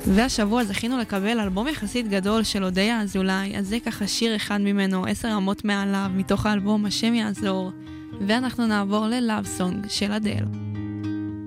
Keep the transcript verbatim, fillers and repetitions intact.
והשבוע זכינו לקבל אלבום יחסית גדול של אודיה אזולאי, אז זה ככה שיר אחד ממנו, עשר רמות מעליו, מתוך האלבום השם יעזור, ואנחנו נעבור ל-Love Song של אדל.